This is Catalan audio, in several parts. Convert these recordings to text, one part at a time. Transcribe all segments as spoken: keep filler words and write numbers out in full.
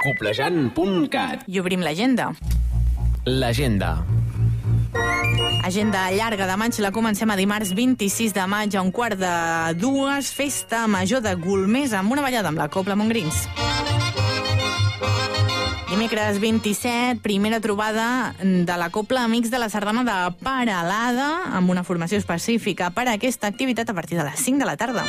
coplejant punt cat. I obrim l'agenda. L'agenda. Agenda llarga de maig, la comencem a dimarts vint-i-sis de maig a un quart de dues, festa major de Golmés amb una ballada amb la Cobla Montgrins. Dimecres vint-i-set, primera trobada de la Cobla Amics de la Sardana de Peralada, amb una formació específica per a aquesta activitat a partir de les cinc de la tarda.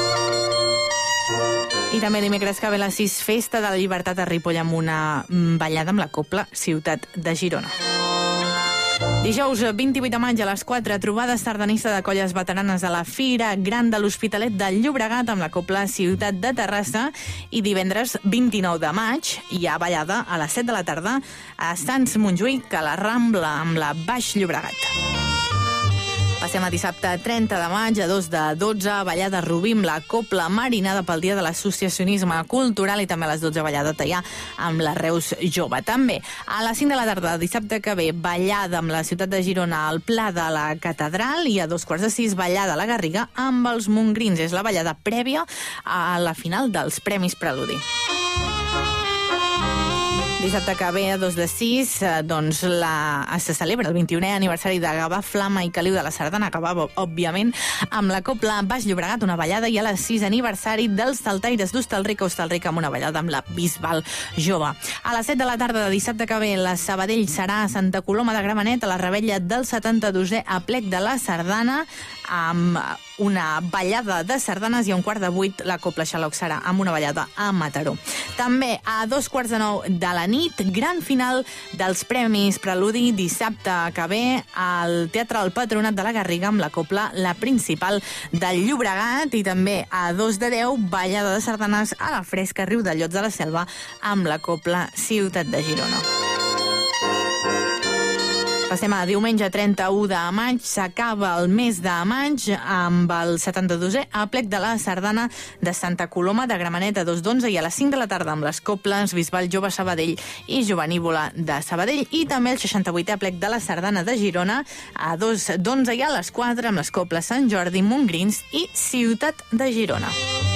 I també dimecres que ve a les sis, festa de la Llibertat a Ripoll amb una ballada amb la Cobla Ciutat de Girona. Dijous vint-i-vuit de maig a les quatre, trobada sardanista de colles veteranes a la Fira Gran de l'Hospitalet de Llobregat amb la Cobla Ciutat de Terrassa, i divendres vint-i-nou de maig hi ha ballada a les set de la tarda a Sants Montjuïc, a la Rambla, amb la Baix Llobregat. Passem a dissabte trenta de maig a dos de dotze, ballada Rubí amb la Cobla Marinada pel dia de l'associacionisme cultural, i també a les dotze ballada Teià amb la Reus Jove. També a les cinc de la tarda, dissabte que ve, ballada amb la Ciutat de Girona al Pla de la Catedral, i a dos quarts de sis ballada a la Garriga amb els Montgrins. És la ballada prèvia a la final dels Premis Preludi. Dissabte que ve a dos de sis, doncs la, se celebra el vint-i-unè aniversari de Gavà, Flama i Caliu de la Sardana, que va, òbviament, amb la Cobla Baix Llobregat, una ballada, i a les sis aniversari dels Saltaires d'Hostalric, Hostalric amb una ballada amb la Bisbal Jove. A les set de la tarda de dissabte que ve, la Sabadell serà a Santa Coloma de Gramenet, a la Rebella del setanta-dosè aplec de la Sardana, amb una ballada de sardanes, i a un quart de vuit la Cobla Xaloc serà amb una ballada a Mataró. També a dos quarts de nou de la nit, gran final dels Premis Preludi, dissabte que ve al Teatre del Patronat de la Garriga amb la Cobla La Principal del Llobregat, i també a dos de deu ballada de sardanes a la Fresca Riu de Llots de la Selva amb la Cobla Ciutat de Girona. Passem a diumenge trenta-u de maig, s'acaba el mes de maig amb el setanta-dosè aplec de la Sardana de Santa Coloma de Gramenet a dos d'onze, i a les cinc de la tarda amb les Cobles Bisbal Jove Sabadell i Jovenívola de Sabadell, i també el seixanta-vuitè aplec de la Sardana de Girona a dos d'onze, i a les quatre amb les Cobles Sant Jordi, Montgrins i Ciutat de Girona.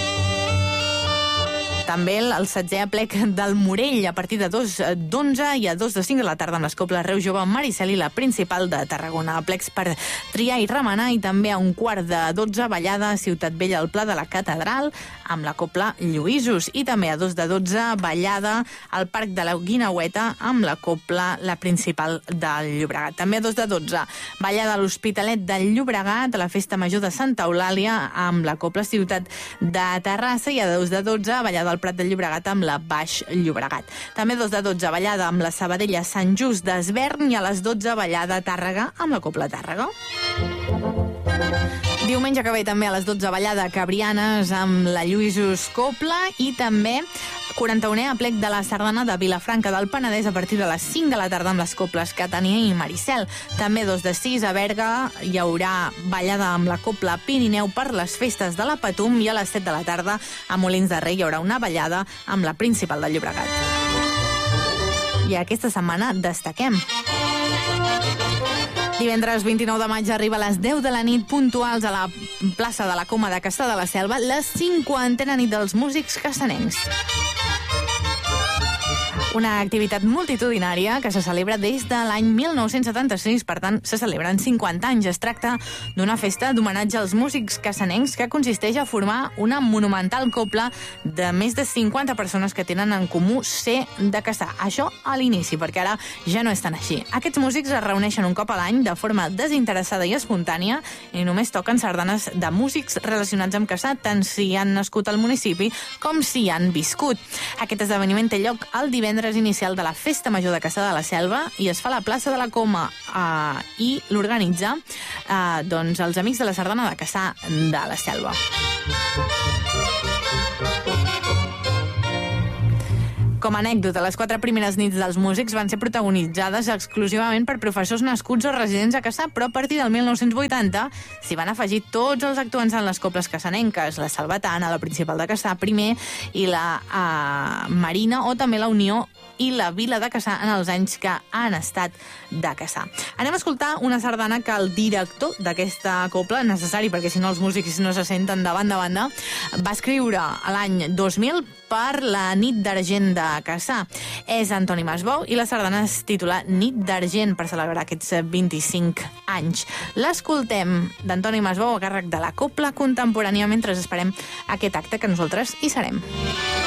També el setzè aplec del Morell a partir de dos d'onze i a dos de cinc de la tarda amb les Cobles Reus Jove, Maricel i la Principal de Tarragona. Aplecs per triar i remenar, i també a un quart de dotze ballada a Ciutat Vella al Pla de la Catedral amb la Cobla Lluïsos, i també a dos de dotze ballada al Parc de la Guineueta amb la Cobla La Principal del Llobregat. També a dos de dotze ballada a l'Hospitalet del Llobregat a la Festa Major de Santa Eulàlia amb la Cobla Ciutat de Terrassa, i a dos de dotze ballada al Prat del Llobregat amb la Baix Llobregat. També dos de dotze ballada amb la Sabadella Sant Just d'Esvern, i a les dotze ballada a Tàrrega amb la Cobla Tàrrega. Diumenge que ve també a les dotze ballada Cabrianes amb la Lluïsos Cobla, i també quaranta-unè aplec de la Sardana de Vilafranca del Penedès a partir de les cinc de la tarda amb les Cobles Catània i Maricel. També dos de sis a Berga hi haurà ballada amb la Cobla Pirineu per les festes de la Patum, i a les set de la tarda a Molins de Rei hi haurà una ballada amb la Principal del Llobregat. I aquesta setmana destaquem. Divendres vint-i-nou de maig arriba a les deu de la nit puntuals a la plaça de la Coma de Cassà de la Selva la cinquantena nit dels músics cassanencs. Una activitat multitudinària que se celebra des de l'any mil nou-cents setanta-sis, per tant, se celebren cinquanta anys. Es tracta d'una festa d'homenatge als músics cassanencs que consisteix a formar una monumental cobla de més de cinquanta persones que tenen en comú ser de Cassà. Això a l'inici, perquè ara ja no és tan així. Aquests músics es reuneixen un cop a l'any de forma desinteressada i espontània i només toquen sardanes de músics relacionats amb Cassà, tant si han nascut al municipi com si han viscut. Aquest esdeveniment té lloc el divendres inicial de la Festa Major de Cassà de la Selva i es fa a la plaça de la Coma, eh, i l'organitza eh, doncs, els Amics de la Sardana de Cassà de la Selva. Com a anècdota, les quatre primeres nits dels músics van ser protagonitzades exclusivament per professors nascuts o residents a Cassà, però a partir del mil nou-cents vuitanta s'hi van afegir tots els actuants en les cobles cassanenques, la Salvatana, la Principal de Cassà primer, i la uh, Marina, o també la Unió i la Vila de Cassà en els anys que han estat de Cassà. Anem a escoltar una sardana que el director d'aquesta cobla, necessari perquè si no els músics no se senten de banda a banda, va escriure l'any dos mil per la Nit d'Argent de Cassà. És Antoni Masbou i la sardana es titula Nit d'Argent per celebrar aquests vint-i-cinc anys. L'escoltem d'Antoni Masbou a càrrec de la Cobla Contemporània mentre esperem aquest acte que nosaltres hi serem.